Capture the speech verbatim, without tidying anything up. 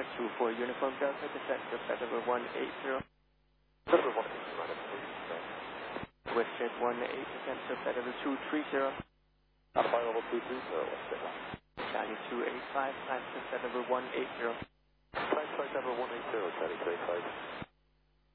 two four Uniform Delta, descent to flight level one eight zero. Level one eight zero, please. Westjet one eight, descent to flight level two three zero. Alpha level two three zero, Westjet one. Charlie two eight five, climb to flight level one eight zero. Climb flight level one eight zero, Charlie two eight five.